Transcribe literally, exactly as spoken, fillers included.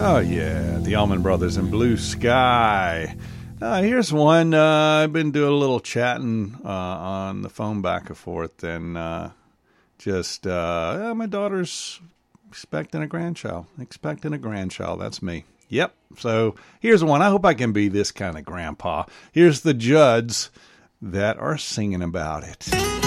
Oh, yeah, the Allman Brothers and Blue Sky. Uh, here's one. Uh, I've been doing a little chatting uh, on the phone back and forth, and uh, just, uh, yeah, my daughter's expecting a grandchild. Expecting a grandchild. That's me. Yep. So here's one. I hope I can be this kind of grandpa. Here's the Judds that are singing about it.